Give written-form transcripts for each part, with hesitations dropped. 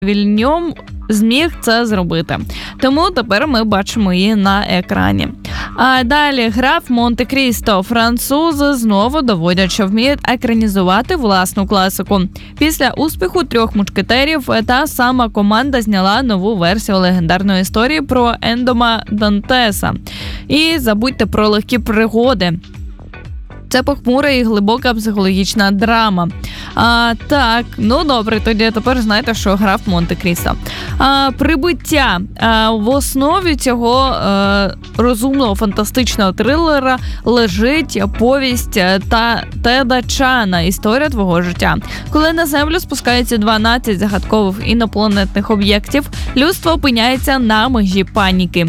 Вільньов зміг це зробити. Тому тепер ми бачимо її на екрані. А далі граф Монте-Крісто. Французи знову доводять, що вміють екранізувати власну класику. Після успіху «Трьох мушкетерів» та сама команда зняла нову версію легендарної історії про Ендома Дантеса. І забудьте про легкі пригоди. Це похмура і глибока психологічна драма. Так, ну добре, тоді тепер знаєте, що граф Монте-Крісто. Прибуття. В основі цього розумного фантастичного трилера лежить повість Теда Чана «Історія твого життя». Коли на Землю спускаються 12 загадкових інопланетних об'єктів, людство опиняється на межі паніки.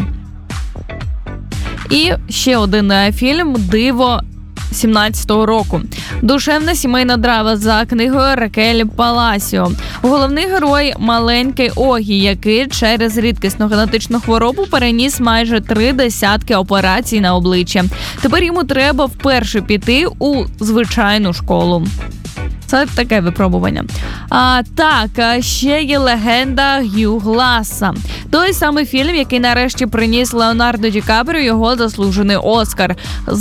І ще один фільм «Диво» 17-го року. Душевна сімейна драма за книгою Ракель Паласіо. Головний герой – маленький Огі, який через рідкісну генетичну хворобу переніс майже 30 операцій на обличчя. Тепер йому треба вперше піти у звичайну школу. Це таке випробування. Ще є легенда Г'ю Гласа. Той самий фільм, який нарешті приніс Леонардо Ді Капріо його заслужений Оскар.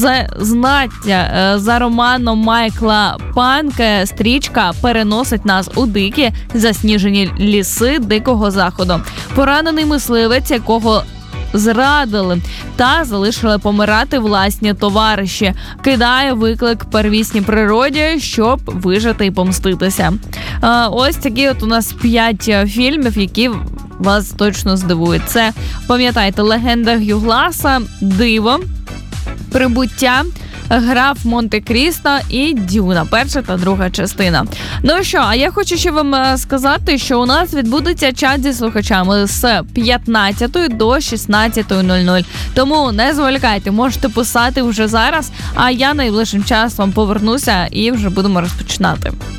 За романом Майкла Панке стрічка переносить нас у дикі засніжені ліси Дикого Заходу. Поранений мисливець, якого зрадили та залишили помирати власні товариші, кидає виклик первісній природі, щоб вижити і помститися. Ось такі от у нас 5 фільмів, які вас точно здивують. Це, пам'ятайте, легенда Г'ю Гласа, Диво, Прибуття, граф Монте-Крісто і Дюна, перша та друга частина. Ну що, а я хочу ще вам сказати, що у нас відбудеться чат зі слухачами з 15 до 16:00. Тому не зволікайте, можете писати вже зараз, а я найближчим часом повернуся і вже будемо розпочинати.